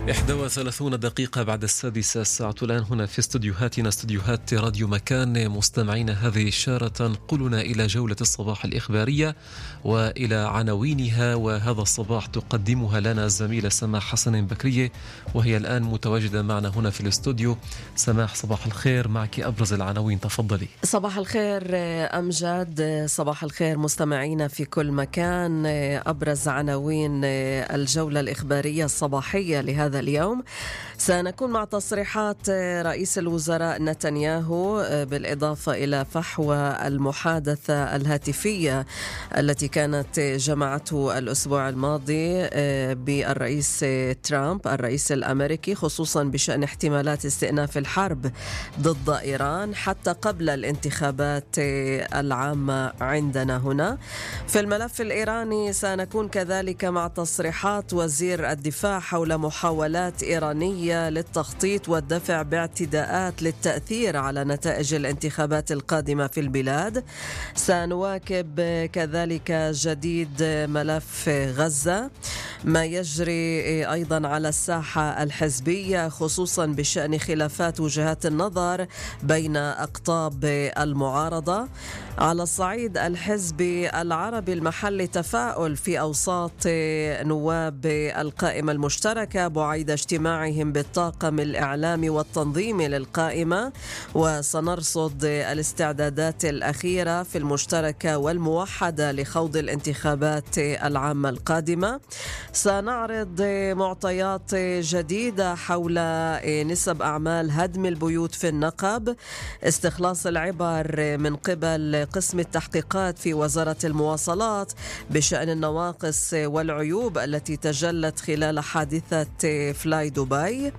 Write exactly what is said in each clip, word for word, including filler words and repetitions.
إحدى وثلاثون دقيقة بعد السادسة الساعة الآن هنا في استديوهاتنا استديوهات راديو مكان. مستمعين، هذه إشارة تنقلنا إلى جولة الصباح الإخبارية وإلى عناوينها، وهذا الصباح تقدمها لنا الزميلة سماح حسن بكرية، وهي الآن متواجدة معنا هنا في الاستوديو. سماح، صباح الخير، معك أبرز العناوين، تفضلي. صباح الخير أمجد، صباح الخير مستمعينا في كل مكان. أبرز عناوين الجولة الإخبارية الصباحية لهذا اليوم: سنكون مع تصريحات رئيس الوزراء نتنياهو بالإضافة إلى فحوى المحادثة الهاتفية التي كانت جمعته الأسبوع الماضي بالرئيس ترامب الرئيس الأمريكي، خصوصا بشأن احتمالات استئناف الحرب ضد إيران حتى قبل الانتخابات العامة عندنا هنا. في الملف الإيراني سنكون كذلك مع تصريحات وزير الدفاع حول محاولات إيرانية للتخطيط والدفع باعتداءات للتأثير على نتائج الانتخابات القادمة في البلاد. سنواكب كذلك جديد ملف غزة، ما يجري أيضا على الساحة الحزبية خصوصا بشأن خلافات وجهات النظر بين أقطاب المعارضة. على الصعيد الحزبي العربي المحلي تفاؤل في أوساط نواب القائمة المشتركة بعيد اجتماعهم بالطاقم الإعلامي والتنظيمي للقائمة، وسنرصد الاستعدادات الأخيرة في المشتركة والموحدة لخوض الانتخابات العامة القادمة. سنعرض معطيات جديدة حول نسب أعمال هدم البيوت في النقب، استخلاص العبر من قبل قسم التحقيقات في وزارة المواصلات بشأن النواقص والعيوب التي تجلت خلال حادثة فلاي دبي.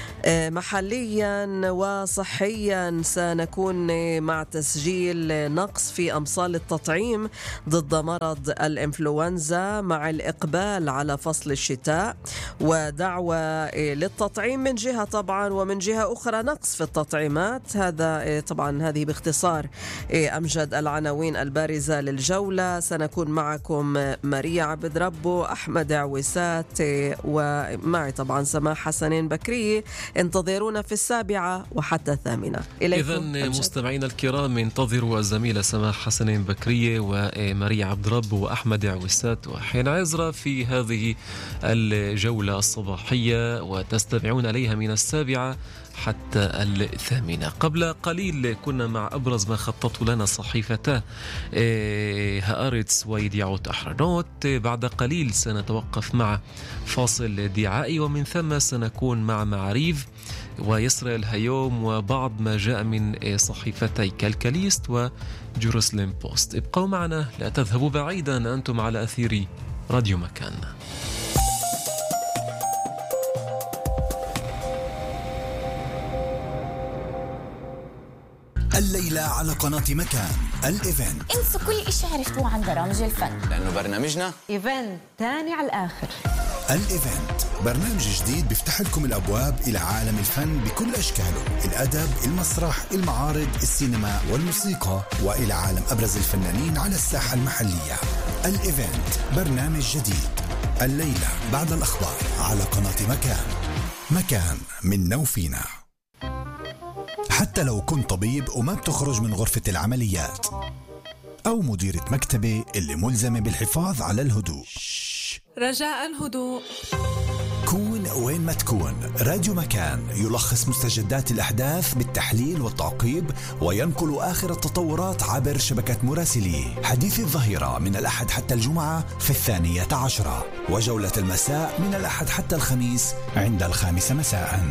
محليا وصحيا سنكون مع تسجيل نقص في أمصال التطعيم ضد مرض الإنفلونزا مع الإقبال على فصل الشتاء، ودعوة للتطعيم من جهة طبعا، ومن جهة أخرى نقص في التطعيمات. هذا طبعا هذه باختصار أمجد العناوين البارزة للجولة. سنكون معكم ماريا عبد ربو، أحمد عويسات، ومعي طبعا سماح حسن بكري. انتظرونا في السابعة وحتى الثامنة. إذن مستمعين الكرام، انتظروا الزميلة سماح حسن بكرية وماريا عبد رب وأحمد عويسات وحين عزرة في هذه الجولة الصباحية، وتستمعون عليها من السابعة حتى الثامنة. قبل قليل كنا مع أبرز ما خطط لنا صحيفته هآرتس ويديعوت أحرنوت. بعد قليل سنتوقف مع فاصل دعائي، ومن ثم سنكون مع معاريف ويسرائيل هيوم وبعض ما جاء من صحيفتي كالكاليست وجيروسلم بوست. ابقوا معنا، لا تذهبوا بعيدا، أنتم على أثير راديو مكان. الليلة على قناة مكان الإيفنت. انسوا كل إشي عرفتوه عن برامج الفن، لأنه برنامجنا إيفنت تاني على الآخر. الإيفنت برنامج جديد بيفتح لكم الأبواب إلى عالم الفن بكل أشكاله: الأدب، المسرح، المعارض، السينما والموسيقى، وإلى عالم أبرز الفنانين على الساحة المحلية. الإيفنت برنامج جديد الليلة بعد الأخبار على قناة مكان. مكان منا وفينا. حتى لو كنت طبيب وما بتخرج من غرفة العمليات، أو مديرة مكتبة اللي ملزمة بالحفاظ على الهدوء، رجاء هدوء. كون وين ما تكون، راديو مكان يلخص مستجدات الأحداث بالتحليل والتعقيب، وينقل آخر التطورات عبر شبكة مراسليه. حديث الظهيرة من الأحد حتى الجمعة في الثانية عشرة، وجولة المساء من الأحد حتى الخميس عند الخامسة مساءً.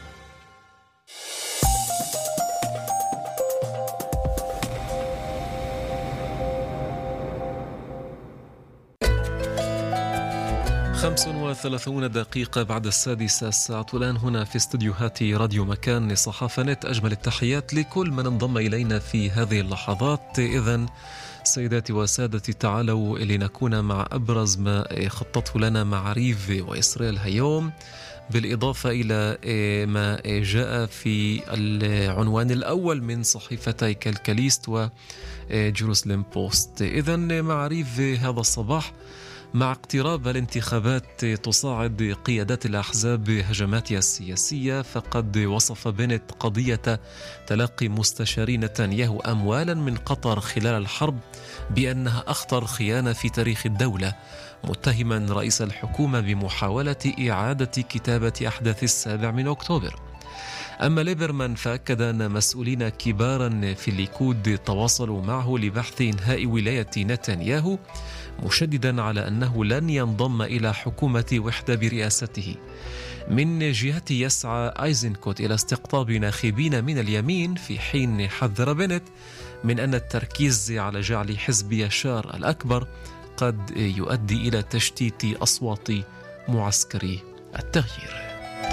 خمس وثلاثون دقيقة بعد السادسة الساعة الآن هنا في استديوهات راديو مكان صحافة نت. أجمل التحيات لكل من انضم إلينا في هذه اللحظات. إذن سيداتي وسادتي، تعالوا لنكون مع أبرز ما خططه لنا معاريف وإسرائيل هيوم، بالإضافة إلى ما جاء في العنوان الأول من صحيفتي كالكاليست وجيروسلم بوست. إذن معاريف هذا الصباح مع اقتراب الانتخابات تصاعد قيادات الأحزاب هجماتها السياسية، فقد وصف بنت قضية تلقي مستشاري نتنياهو أموالا من قطر خلال الحرب بأنها أخطر خيانة في تاريخ الدولة، متهما رئيس الحكومة بمحاولة إعادة كتابة أحداث السابع من أكتوبر. أما ليبرمان فأكد أن مسؤولين كبارا في الليكود تواصلوا معه لبحث إنهاء ولاية نتنياهو، مشددا على أنه لن ينضم إلى حكومة وحدة برئاسته. من جهته يسعى أيزنكوت إلى استقطاب ناخبين من اليمين، في حين حذر بنت من أن التركيز على جعل حزب يشار الأكبر قد يؤدي إلى تشتيت أصوات معسكر التغيير.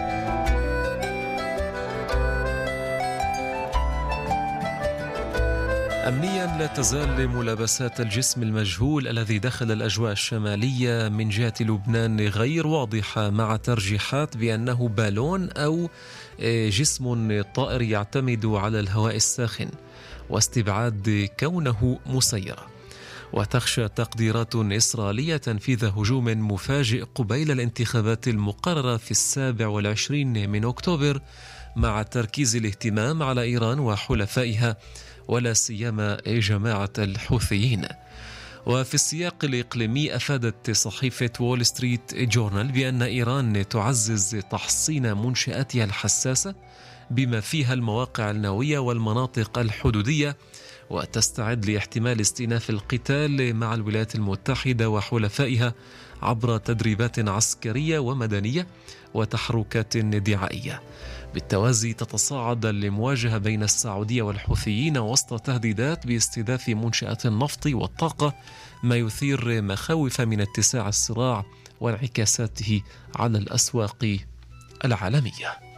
أمنيا لا تزال ملابسات الجسم المجهول الذي دخل الأجواء الشمالية من جهة لبنان غير واضحة، مع ترجيحات بأنه بالون أو جسم طائر يعتمد على الهواء الساخن، واستبعاد كونه مسيرة. وتخشى تقديرات إسرائيلية تنفيذ هجوم مفاجئ قبيل الانتخابات المقررة في السابع والعشرين من أكتوبر، مع تركيز الاهتمام على إيران وحلفائها ولا سيما جماعة الحوثيين. وفي السياق الإقليمي أفادت صحيفة وول ستريت جورنال بأن إيران تعزز تحصين منشآتها الحساسة بما فيها المواقع النووية والمناطق الحدودية، وتستعد لاحتمال استئناف القتال مع الولايات المتحدة وحلفائها عبر تدريبات عسكرية ومدنية وتحركات دعائية. بالتوازي تتصاعد المواجهة بين السعودية والحوثيين وسط تهديدات باستهداف منشآت النفط والطاقة، ما يثير مخاوف من اتساع الصراع وانعكاساته على الأسواق العالمية.